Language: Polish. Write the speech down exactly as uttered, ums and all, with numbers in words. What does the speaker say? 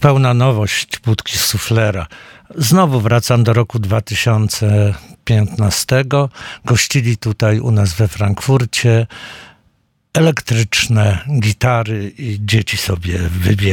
zupełna nowość Budki Suflera. Znowu wracam do roku dwa tysiące piętnastego. Gościli tutaj u nas we Frankfurcie. Elektryczne gitary i dzieci sobie wybierały.